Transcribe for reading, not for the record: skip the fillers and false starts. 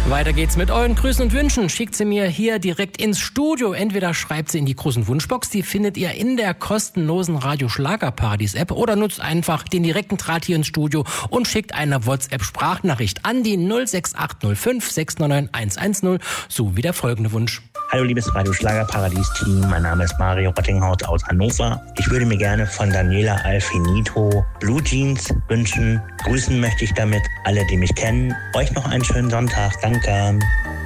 Weiter geht's mit euren Grüßen und Wünschen. Schickt sie mir hier direkt ins Studio. Entweder schreibt sie in die großen Wunschbox, die findet ihr in der kostenlosen Radio Schlagerparadies App, oder nutzt einfach den direkten Draht hier ins Studio und schickt eine WhatsApp-Sprachnachricht an die 06805 699 110, so wie der folgende Wunsch. Hallo liebes Radio Schlagerparadies-Team, mein Name ist Mario Rottinghaus aus Hannover. Ich würde mir gerne von Daniela Alfinito Blue Jeans wünschen. Grüßen möchte ich damit alle, die mich kennen. Euch noch einen schönen Sonntag, danke.